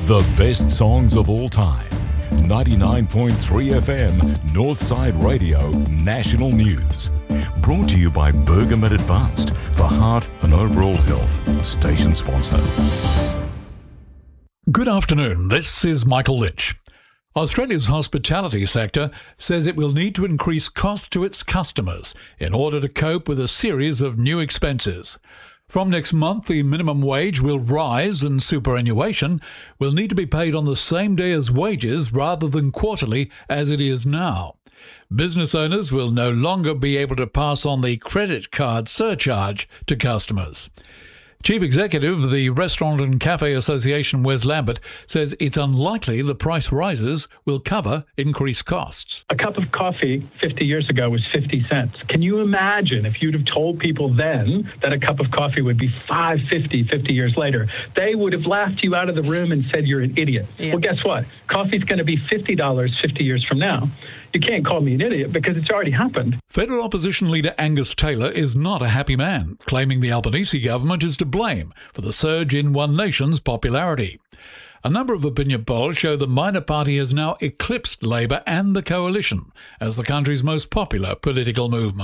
The best songs of all time. 99.3 FM, Northside Radio, National News. Brought to you by Bergamet Advanced for heart and overall health. Station sponsor. Good afternoon, this is Michael Lynch. Australia's hospitality sector says it will need to increase costs to its customers in order to cope with a series of new expenses. From next month, the minimum wage will rise and superannuation will need to be paid on the same day as wages rather than quarterly as it is now. Business owners will no longer be able to pass on the credit card surcharge to customers. Chief Executive of the Restaurant and Cafe Association, Wes Lambert, says it's unlikely the price rises will cover increased costs. A cup of coffee 50 years ago was 50 cents. Can you imagine if you'd have told people then that a cup of coffee would be $5.50 50 years later? They would have laughed you out of the room and said you're an idiot. Yeah. Well, guess what? Coffee's going to be $50 50 years from now. You can't call me an idiot because it's already happened. Federal opposition leader Angus Taylor is not a happy man, claiming the Albanese government is to blame for the surge in One Nation's popularity. A number of opinion polls show the minor party has now eclipsed Labor and the Coalition as the country's most popular political movement.